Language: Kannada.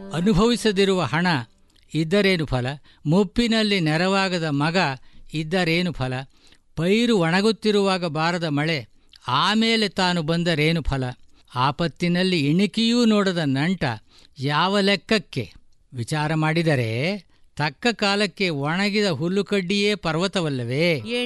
ಅನುಭವಿಸದಿರುವ ಹಣ ಇದ್ದರೇನು ಫಲ, ಮುಪ್ಪಿನಲ್ಲಿ ನೆರವಾಗದ ಮಗ ಇದ್ದರೇನು ಫಲ, ಪೈರು ಒಣಗುತ್ತಿರುವಾಗ ಬಾರದ ಮಳೆ ಆಮೇಲೆ ತಾನು ಬಂದರೇನು ಫಲ, ಆಪತ್ತಿನಲ್ಲಿ ಇಣಿಕೆಯೂ ನೋಡದ ನಂಟ ಯಾವ ಲೆಕ್ಕಕ್ಕೆ. ವಿಚಾರ ಮಾಡಿದರೆ ತಕ್ಕ ಕಾಲಕ್ಕೆ ಒಣಗಿದ ಹುಲ್ಲುಕಡ್ಡಿಯೇ ಪರ್ವತವಲ್ಲವೇ.